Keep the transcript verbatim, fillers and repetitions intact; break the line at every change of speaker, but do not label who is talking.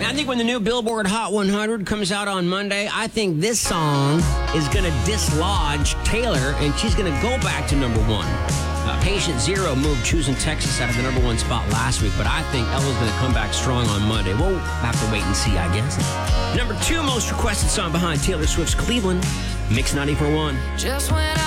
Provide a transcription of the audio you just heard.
I think when the new Billboard Hot one hundred comes out on Monday, I think this song is going to dislodge Taylor, and she's going to go back to number one. Uh, Patient Zero moved Choosing Texas out of the number one spot last week, but I think Ella's going to come back strong on Monday. We'll have to wait and see, I guess. Number two most requested song behind Taylor Swift's Cleveland, Mix ninety-four point one.
Just when I